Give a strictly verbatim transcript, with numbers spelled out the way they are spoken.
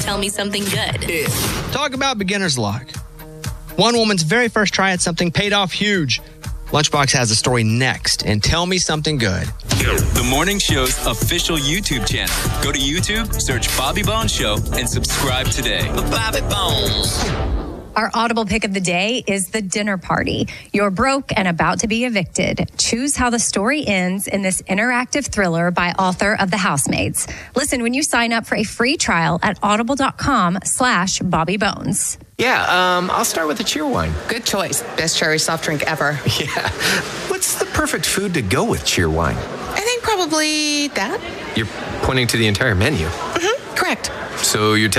Tell Me Something Good. Talk about beginner's luck. One woman's very first try at something paid off huge. Lunchbox has the story next, and Tell Me Something Good. The Morning Show's official YouTube channel. Go to YouTube, search Bobby Bones Show, and subscribe today. Bobby Bones. Our Audible pick of the day is The Dinner Party. You're broke and about to be evicted. Choose how the story ends in this interactive thriller by author of The Housemates. Listen when you sign up for a free trial at audible.com slash Bobby Bones. Yeah, um, I'll start with the Cheerwine. Good choice. Best cherry soft drink ever. Yeah. What's the perfect food to go with Cheerwine? I think probably that. You're pointing to the entire menu. Mm-hmm. Correct. So you're